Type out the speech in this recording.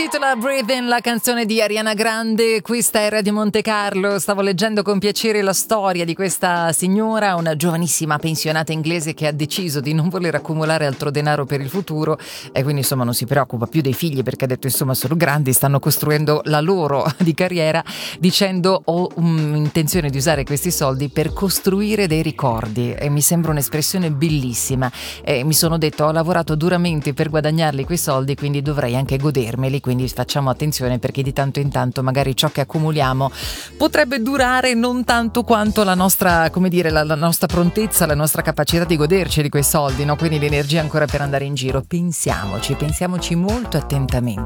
intitola Breathing, la canzone di Ariana Grande. Questa è Radio Monte Carlo. Stavo leggendo con piacere la storia di questa signora, una giovanissima pensionata inglese che ha deciso di non voler accumulare altro denaro per il futuro e quindi insomma non si preoccupa più dei figli, perché ha detto insomma sono grandi, stanno costruendo la loro di carriera, dicendo ho intenzione di usare questi soldi per costruire dei ricordi, e mi sembra un'espressione bellissima. Mi sono detto ho lavorato duramente per guadagnarli quei soldi, quindi dovrei anche godermeli, quindi facciamo attenzione, perché di tanto in tanto magari ciò che accumuliamo potrebbe durare non tanto quanto la nostra, come dire, la nostra prontezza, la nostra capacità di goderci di quei soldi, no? Quindi l'energia ancora per andare in giro. Pensiamoci molto attentamente.